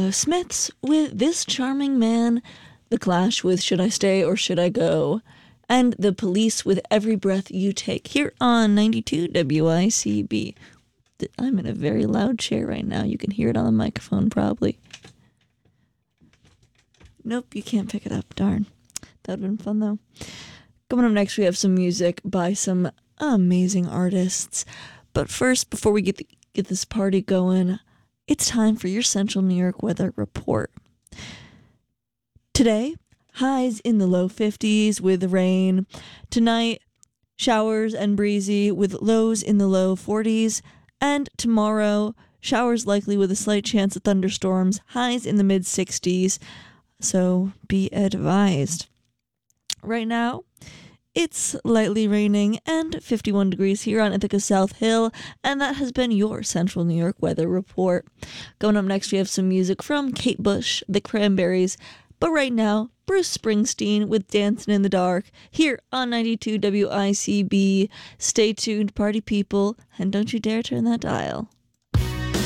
Smiths with This Charming Man, The Clash with Should I Stay or Should I Go, and The Police with Every Breath You Take, here on 92 WICB. I'm in a very loud chair right now. You can hear it on the microphone, probably. Nope, you can't pick it up. Darn. That would have been fun, though. Coming up next, we have some music by some amazing artists. But first, before we get this party going, it's time for your Central New York weather report. Today, highs in the low 50s with rain. Tonight, showers and breezy with lows in the low 40s. And tomorrow, showers likely with a slight chance of thunderstorms, highs in the mid 60s. So be advised. Right now, it's lightly raining and 51 degrees here on Ithaca South Hill, and that has been your Central New York weather report. Going up next, we have some music from Kate Bush, The Cranberries, but right now, Bruce Springsteen with Dancing in the Dark, here on 92 WICB. Stay tuned, party people, and don't you dare turn that dial.